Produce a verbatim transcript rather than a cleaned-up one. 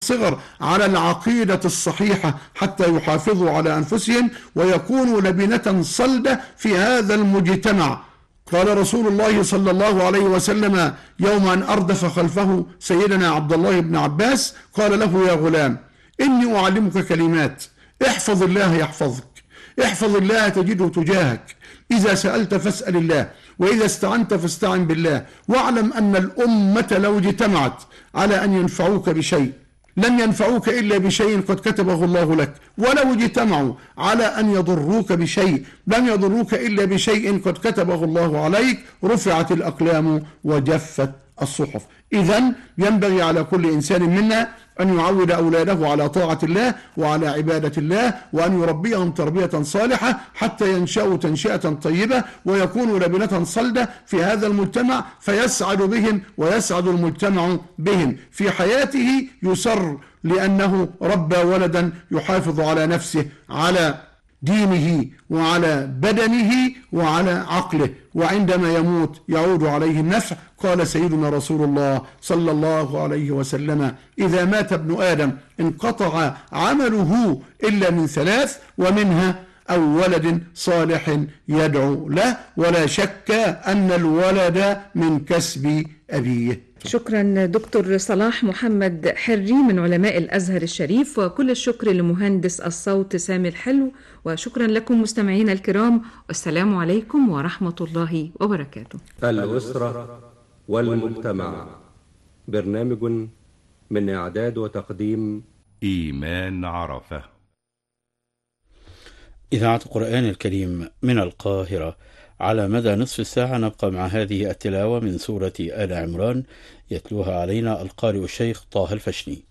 الصغر على العقيدة الصحيحة حتى يحافظوا على أنفسهم ويكونوا لبنة صلبة في هذا المجتمع. قال رسول الله صلى الله عليه وسلم يوم أن أردف خلفه سيدنا عبد الله بن عباس قال له: يا غلام، إني أعلمك كلمات، احفظ الله يحفظك، احفظ الله تجده تجاهك، إذا سألت فاسأل الله، وإذا استعنت فاستعن بالله، واعلم أن الأمة لو اجتمعت على أن ينفعوك بشيء لن ينفعوك إلا بشيء قد كتبه الله لك، ولو اجتمعوا على أن يضروك بشيء لن يضروك إلا بشيء قد كتبه الله عليك، رفعت الأقلام وجفت الصحف. إذن ينبغي على كل إنسان منا أن يعود أولاده على طاعة الله وعلى عبادة الله، وأن يربيهم تربية صالحة حتى ينشأوا تنشئة طيبة ويكونوا لبنة صلدة في هذا المجتمع، فيسعد بهم ويسعد المجتمع بهم. في حياته يسر لأنه ربى ولدا يحافظ على نفسه، على دينه وعلى بدنه وعلى عقله، وعندما يموت يعود عليه النفع. قال سيدنا رسول الله صلى الله عليه وسلم: إذا مات ابن آدم انقطع عمله إلا من ثلاث، ومنها أو ولد صالح يدعو له، ولا شك أن الولد من كسب أبيه. شكرا دكتور صلاح محمد حري من علماء الأزهر الشريف، وكل الشكر لمهندس الصوت سامي الحلو، وشكرا لكم مستمعينا الكرام، والسلام عليكم ورحمة الله وبركاته. الأسرة والمجتمع، برنامج من إعداد وتقديم إيمان عرفة. إذاعة القرآن الكريم من القاهرة. على مدى نصف الساعة نبقى مع هذه التلاوة من سورة آل عمران، يتلوها علينا القارئ الشيخ طه الفشني.